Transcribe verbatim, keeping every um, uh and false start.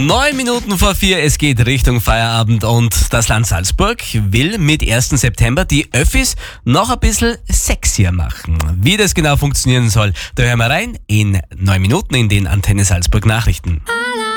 Neun Minuten vor vier, es geht Richtung Feierabend und das Land Salzburg will mit ersten September die Öffis noch ein bisschen sexier machen. Wie das genau funktionieren soll, da hören wir rein in neun Minuten in den Antenne Salzburg Nachrichten.